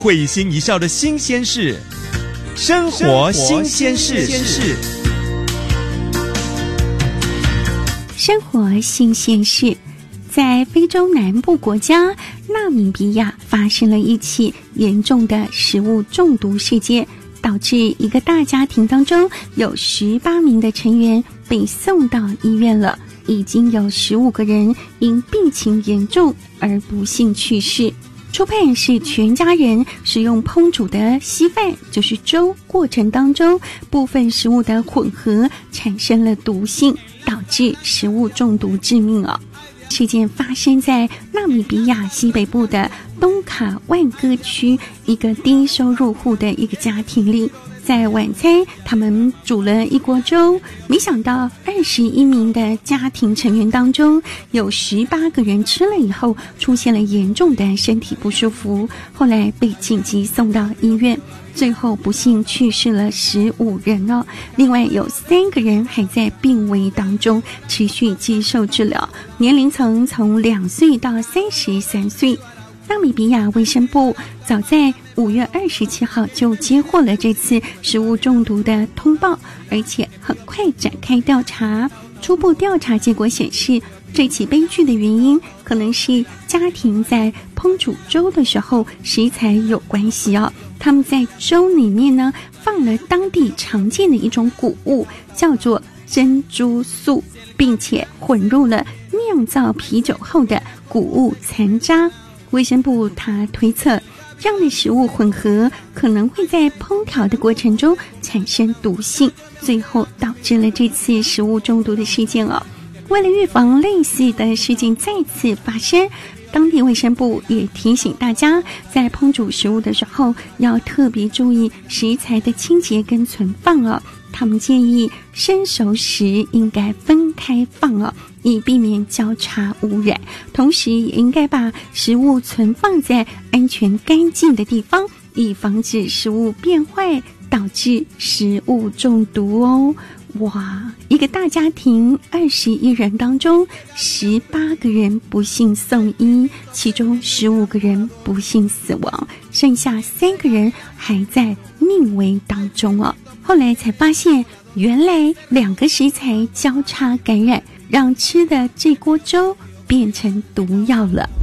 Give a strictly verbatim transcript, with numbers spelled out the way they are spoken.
会心一笑的新鲜事，生活新鲜事。 生活新鲜事，在非洲南部国家纳米比亚发生了一起严重的食物中毒事件，导致一个大家庭当中有十八名的成员被送到医院了，已经有十五个人因病情严重而不幸去世。初判是全家人使用烹煮的稀饭，就是粥过程当中，部分食物的混合产生了毒性，导致食物中毒致命哦。事件发生在纳米比亚西北部的东卡万戈区一个低收入户的一个家庭里。在晚餐他们煮了一锅粥，没想到二十一名的家庭成员当中有十八个人吃了以后出现了严重的身体不舒服，后来被紧急送到医院，最后不幸去世了十五人哦。另外有三个人还在病危当中持续接受治疗，年龄层从两岁到三十三岁。纳米比亚卫生部早在五月二十七号就接获了这次食物中毒的通报，而且很快展开调查。初步调查结果显示，这起悲剧的原因可能是家庭在烹煮粥的时候食材有关系哦。他们在粥里面呢放了当地常见的一种谷物，叫做珍珠素，并且混入了酿造啤酒后的谷物残渣。卫生部他推测，这样的食物混合可能会在烹调的过程中产生毒性，最后导致了这次食物中毒的事件哦。为了预防类似的事情再次发生，当地卫生部也提醒大家，在烹煮食物的时候要特别注意食材的清洁跟存放哦。他们建议生熟食应该分开放哦，以避免交叉污染，同时也应该把食物存放在安全干净的地方，以防止食物变坏导致食物中毒哦。哇，一个大家庭二十一人当中，十八个人不幸送医，其中十五个人不幸死亡，剩下三个人还在命危当中哦。后来才发现，原来两个食材交叉感染，让吃的这锅粥变成毒药了。